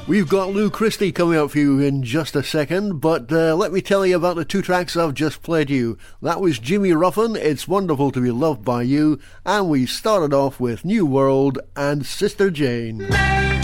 We've got Lou Christie coming up for you in just a second, but let me tell you about the two tracks I've just played you. That was Jimmy Ruffin, It's Wonderful to Be Loved by You, and we started off with New World and Sister Jane.